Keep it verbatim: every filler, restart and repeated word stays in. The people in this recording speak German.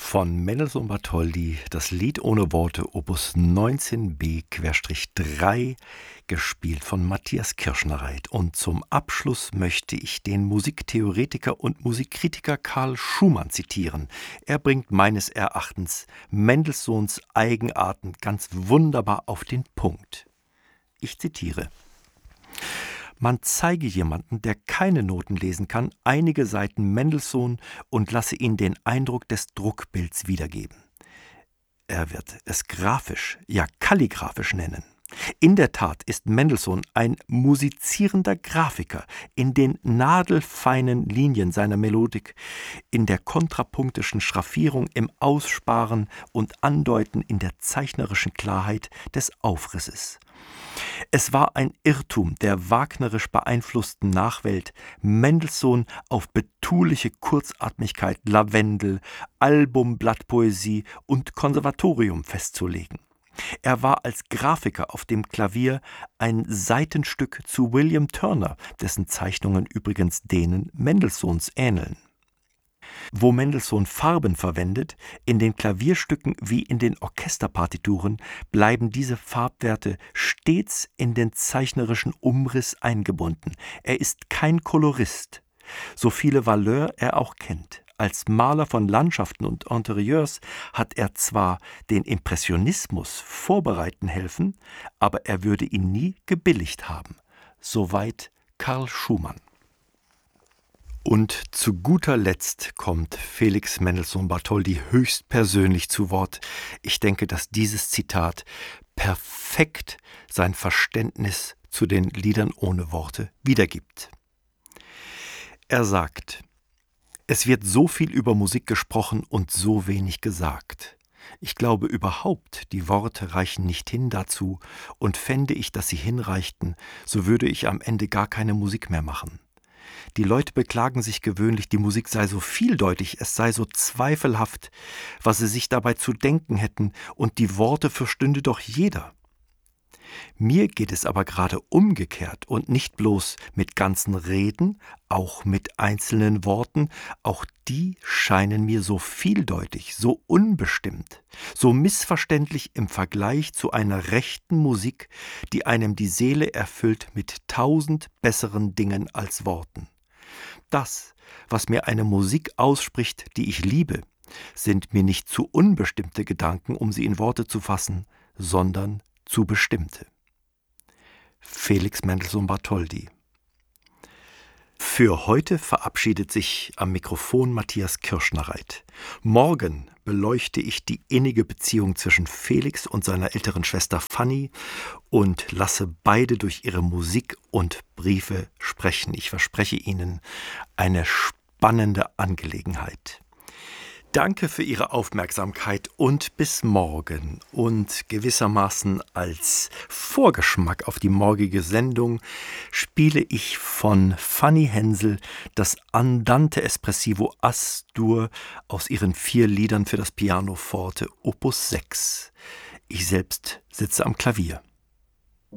Von Mendelssohn Bartholdy, das Lied ohne Worte, Opus neunzehn b drei, gespielt von Matthias Kirschnereit. Und zum Abschluss möchte ich den Musiktheoretiker und Musikkritiker Karl Schumann zitieren. Er bringt meines Erachtens Mendelssohns Eigenarten ganz wunderbar auf den Punkt. Ich zitiere: Man zeige jemanden, der keine Noten lesen kann, einige Seiten Mendelssohn und lasse ihn den Eindruck des Druckbilds wiedergeben. Er wird es graphisch, ja kalligraphisch nennen. In der Tat ist Mendelssohn ein musizierender Grafiker in den nadelfeinen Linien seiner Melodik, in der kontrapunktischen Schraffierung, im Aussparen und Andeuten, in der zeichnerischen Klarheit des Aufrisses. Es war ein Irrtum der wagnerisch beeinflussten Nachwelt, Mendelssohn auf betuliche Kurzatmigkeit, Lavendel, Albumblattpoesie und Konservatorium festzulegen. Er war als Grafiker auf dem Klavier ein Seitenstück zu William Turner, dessen Zeichnungen übrigens denen Mendelssohns ähneln. Wo Mendelssohn Farben verwendet, in den Klavierstücken wie in den Orchesterpartituren, bleiben diese Farbwerte stets in den zeichnerischen Umriss eingebunden. Er ist kein Kolorist, so viele Valeurs er auch kennt. Als Maler von Landschaften und Interieurs hat er zwar den Impressionismus vorbereiten helfen, aber er würde ihn nie gebilligt haben. Soweit Karl Schumann. Und zu guter Letzt kommt Felix Mendelssohn Bartholdy höchstpersönlich zu Wort. Ich denke, dass dieses Zitat perfekt sein Verständnis zu den Liedern ohne Worte wiedergibt. Er sagt: Es wird so viel über Musik gesprochen und so wenig gesagt. Ich glaube überhaupt, die Worte reichen nicht hin dazu, und fände ich, dass sie hinreichten, so würde ich am Ende gar keine Musik mehr machen. Die Leute beklagen sich gewöhnlich, die Musik sei so vieldeutig, es sei so zweifelhaft, was sie sich dabei zu denken hätten, und die Worte verstünde doch jeder. Mir geht es aber gerade umgekehrt und nicht bloß mit ganzen Reden, auch mit einzelnen Worten, auch die scheinen mir so vieldeutig, so unbestimmt, so missverständlich im Vergleich zu einer rechten Musik, die einem die Seele erfüllt mit tausend besseren Dingen als Worten. Das, was mir eine Musik ausspricht, die ich liebe, sind mir nicht zu unbestimmte Gedanken, um sie in Worte zu fassen, sondern zu bestimmte. Felix Mendelssohn Bartholdy. Für heute verabschiedet sich am Mikrofon Matthias Kirschnereit. Morgen beleuchte ich die innige Beziehung zwischen Felix und seiner älteren Schwester Fanny und lasse beide durch ihre Musik und Briefe sprechen. Ich verspreche Ihnen eine spannende Angelegenheit. Danke für Ihre Aufmerksamkeit und bis morgen. Und gewissermaßen als Vorgeschmack auf die morgige Sendung spiele ich von Fanny Hensel das Andante Espressivo As-Dur aus ihren vier Liedern für das Pianoforte Opus sechs. Ich selbst sitze am Klavier.